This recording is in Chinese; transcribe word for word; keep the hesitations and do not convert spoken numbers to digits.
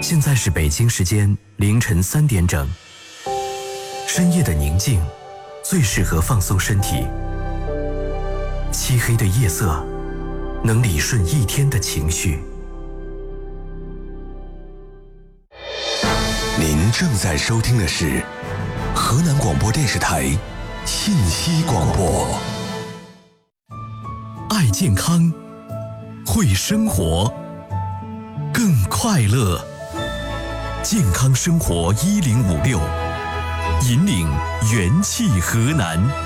现在是北京时间凌晨三点整。深夜的宁静，最适合放松身体。漆黑的夜色，能理顺一天的情绪。 您正在收听的是河南广播电视台信息广播。 爱健康，会生活，更快乐。健康生活一零五六，引领元气河南。